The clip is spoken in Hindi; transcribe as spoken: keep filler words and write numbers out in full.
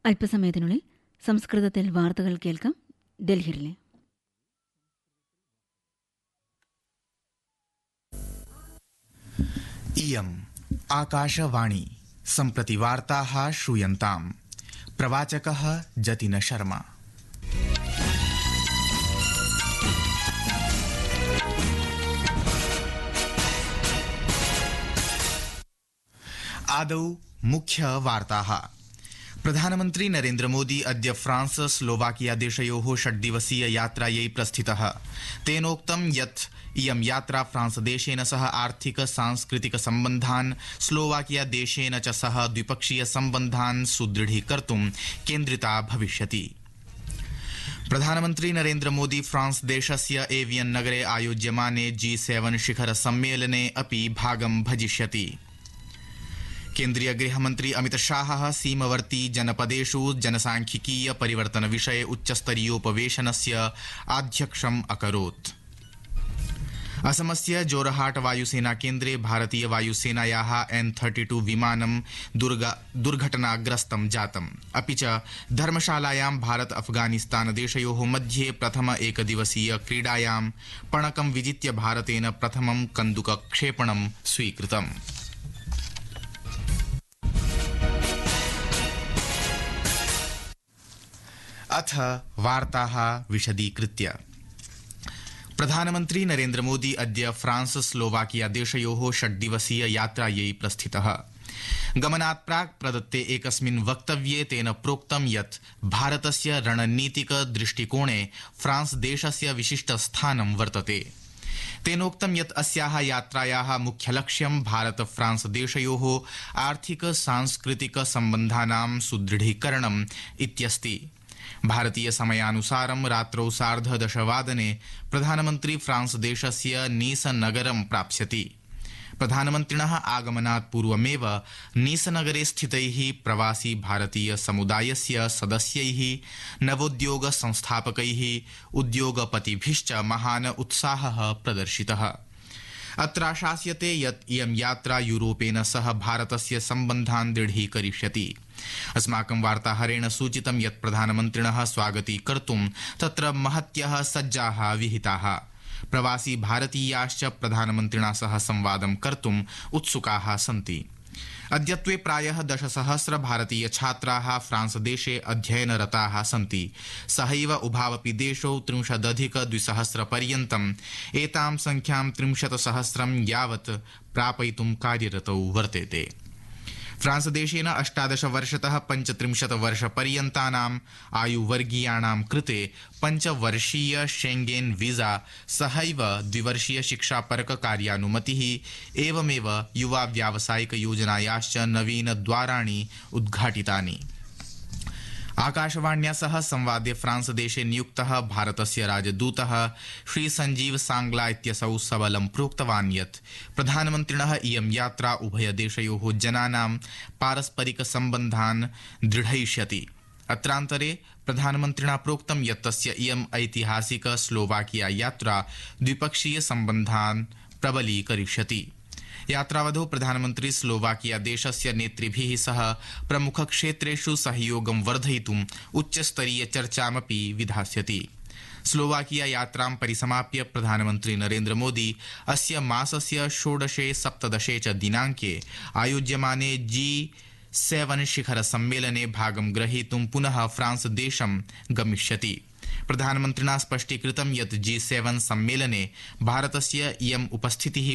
അല്പസമയത്തിനുള്ളിൽ സംസ്കൃതത്തിൽ വാർത്തകൾ കേൾക്കാം. ഡൽഹിയിലെ इयम् आकाशवाणी सम्प्रति वार्ताः श्रूयन्ताम्. प्रवाचकः जतिन शर्मा. आदौ मुख्य वार्ताः. प्रधानमन्त्री नरेन्द्र मोदी अद्य फ्रांस स्लोवाकिया देशयोः षड्दिवसीय यात्रायै प्रस्थितः. तेनोक्तं यत् इयं यात्रा फ्रांस देशेन सह आर्थिक सांस्कृतिक सम्बन्धान्, स्लोवाकिया देशेन च सह द्विपक्षीय सम्बन्धान् सुदृढीकर्तुं केन्द्रिता भविष्यति. प्रधानमन्त्री नरेन्द्र मोदी फ्रांस देशस्य एवियन नगरे आयोज्यमाने जी सेवन शिखर सम्मेलने अपि भागं भजिष्यति. केन्द्रीय गृहमन्त्री अमित शाहः सीमवर्ती जनपदेषु जनसांख्यिकीय परिवर्तन विषये उच्चस्तरीयोपवेशनस्य आध्यक्षम् अकरोत्. असमस्य जोरहाट वायुसेना केन्द्रे भारतीय वायुसेनायाः एन थर्टी टू विमानं दुर्घटनाग्रस्तं जातम्. अपि च धर्मशालायां भारत अफगानिस्तान देशयोः मध्ये प्रथम एकदिवसीय क्रीडायां पणकं विजित्य भारतेन प्रथमं कन्दुकक्षेपणं स्वीकृतम्. अथ वार्ताः विशदीकृत्य. प्रधानमन्त्री नरेन्द्र मोदी अद्य फ्रांस स्लोवाकिया देशयोः षड्दिवसीय यात्रायै प्रस्थितः. गमनात् प्राक् प्रदत्ते एकस्मिन् वक्तव्ये तेन प्रोक्तं यत् भारतस्य रणनीतिक दृष्टिकोणे फ्रांस देशस्य विशिष्टस्थानं वर्तते. तेनोक्तं यत् अस्याः यात्रायाः मुख्यलक्ष्यं भारत फ्रांस देशयोः आर्थिक सांस्कृतिक सम्बन्धानां सुदृढीकरणम् इत्यस्ति. भारतीय समयानुसारं रात्रौ सार्धदशवादने प्रधानमन्त्री फ्रांस देशस्य नीस नगरं प्राप्स्यति. प्रधानमन्त्रिणः आगमनात् पूर्वमेव नीस नगरे स्थितैः प्रवासी भारतीय समुदायस्य सदस्यैः, नवोद्योग संस्थापकैः, उद्योगपतिभिश्च महान् उत्साहः प्रदर्शितः. अत्राशास्यते यत् इयं यात्रा यूरोपेन सह भारतस्य सम्बन्धान् दृढीकरिष्यति. अस्माकं वार्ताहरेण सूचितं यत् प्रधानमन्त्रिणः स्वागतीकर्तुं तत्र महत्यः सज्जाः विहिताः. प्रवासी भारतीयाश्च प्रधानमन्त्रिणा सह संवादं कर्तुम् उत्सुकाः सन्ति. अद्यत्वे प्रायः दशसहस्र भारतीय छात्राः फ्रांस देशे अध्ययनरताः सन्ति. सहैव उभावपि देशौ त्रिंशदधिक द्विसहस्र पर्यन्तम् एतां संख्यां त्रिंशत् सहस्रं यावत् प्रापयितुं कार्यरतौ वर्तेते. फ्रांस देशेन अष्टादश वर्षतः पञ्चत्रिंशत् वर्षपर्यन्तानाम् आयुवर्गीयाणां कृते पञ्चवर्षीय शेंगेन वीजा, सहैव द्विवर्षीय शिक्षापरक कार्यानुमतिः, एवमेव युवा व्यावसायिक योजनायाश्च नवीन द्वाराणि उद्घाटितानि. आकाशवाण्या सह संवादे फ्रांस देशे नियुक्तः भारतस्य राजदूतः श्री संजीव सांग्ला इत्यसौ सबलं प्रोक्तवान् यत् प्रधानमन्त्रिणः इयं यात्रा उभयदेशयोः जनानां पारस्परिक सम्बन्धान् दृढयिष्यति. अत्रान्तरे प्रधानमन्त्रिणा प्रोक्तं यत् तस्य इयम् ऐतिहासिक स्लोवाकिया यात्रा द्विपक्षीय सम्बन्धान् प्रबलीकरिष्यति. यात्रावधौ प्रधानमन्त्री स्लोवाकिया देशस्य नेतृभिः सह प्रमुखक्षेत्रेषु सहयोगं वर्धयितुम् उच्चस्तरीय चर्चामपि विधास्यति. स्लोवाकिया यात्रां परिसमाप्य प्रधानमन्त्री नरेन्द्र मोदी अस्य मासस्य षोडशे सप्तदशे च दिनाङ्के आयोज्यमाने जी सेवन शिखर सम्मेलने भागं ग्रहीतुं पुनः फ्रांस देशं गमिष्यति. प्रधानमन्त्रिणा स्पष्टीकृतं यत् जी सेवन सम्मेलने भारतस्य इयम् उपस्थितिः